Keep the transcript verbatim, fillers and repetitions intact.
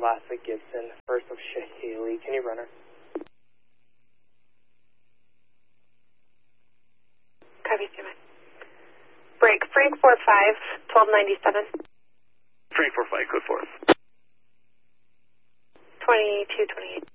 last of Gibson, first of Haley. Can you run her? Copy, stand by. Break, Frank four five, twelve ninety-seven. Frank four five, code four. twenty-two twenty-eight.